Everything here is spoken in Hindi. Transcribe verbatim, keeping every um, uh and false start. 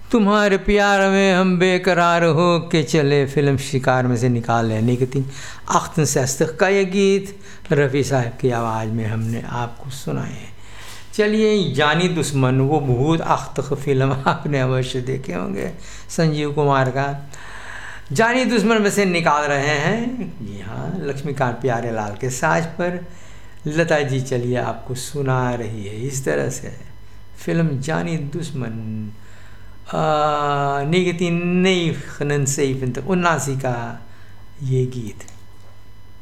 तुम्हारे प्यार में हम बेकरार हो के चले, फिल्म शिकार में से निकाल है निकतीन अख्तर सस्तक का ये गीत रफ़ी साहब की आवाज़ में हमने आपको सुनाए हैं। चलिए, जानी दुश्मन, वो भूत अख्तर फिल्म आपने अवश्य देखे होंगे, संजीव कुमार का। जानी दुश्मन में से निकाल रहे हैं, जी हाँ, लक्ष्मीकांत प्यारेलाल के साज पर लता जी चलिए आपको सुना रही है इस तरह से फिल्म जानी दुश्मन निगती नई खनन से उन्नासी का ये गीत।